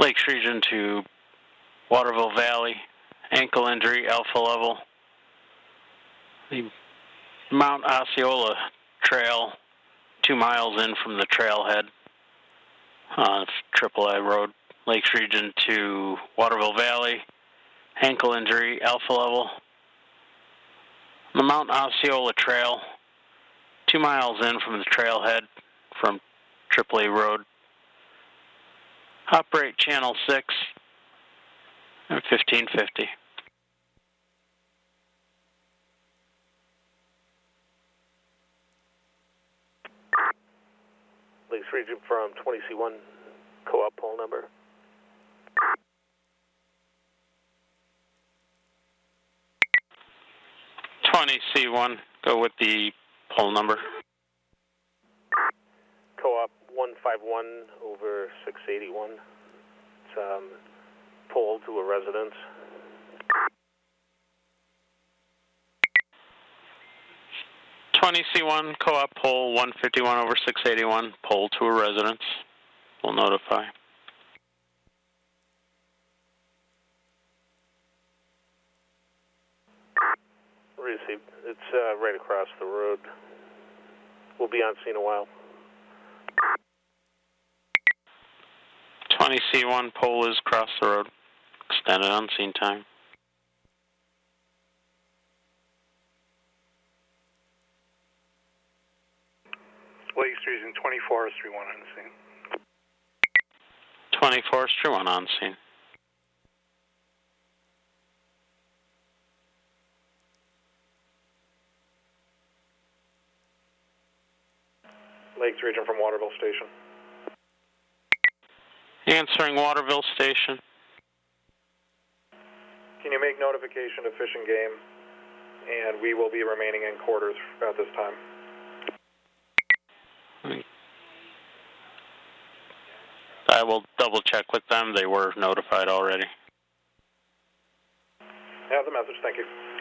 Lakes Region to Waterville Valley, ankle injury, alpha level. The Mount Osceola Trail, 2 miles in from the trailhead. Triple I Road, Lakes Region to Waterville Valley, ankle injury, alpha level. The Mount Osceola Trail, 2 miles in from the trailhead from AAA Road. Operate channel 6 at 1550. Lakes Region from 20C1, co-op poll number. 20C1, go with the poll number. Co-op 151 over 681. It's poll to a residence. C1, co-op poll 151 over 681, poll to a residence. We'll notify. Received. It's right across the road. We'll be on scene a while. 20C1, poll is across the road. Extended on scene time. Lakes Region 20 Forestry 1 on scene. 20 Forestry 1 on scene. Lakes Region from Waterville Station. Answering Waterville Station. Can you make notification of Fish and Game? And we will be remaining in quarters at this time. I will double check with them. They were notified already. Have the message. Thank you.